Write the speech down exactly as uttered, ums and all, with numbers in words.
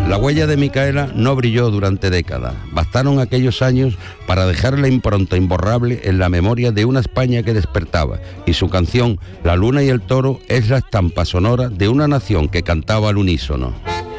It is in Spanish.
La huella de Micaela no brilló durante décadas. Bastaron aquellos años para dejar la impronta imborrable en la memoria de una España que despertaba, y su canción La luna y el toro es la estampa sonora de una nación que cantaba al unísono.